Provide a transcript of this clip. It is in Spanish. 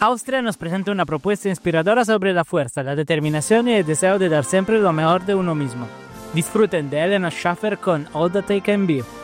Austria nos presenta una propuesta inspiradora sobre la fuerza, la determinación y el deseo de dar siempre lo mejor de uno mismo. Disfruten de Elena Schaffer con All That I Can Be.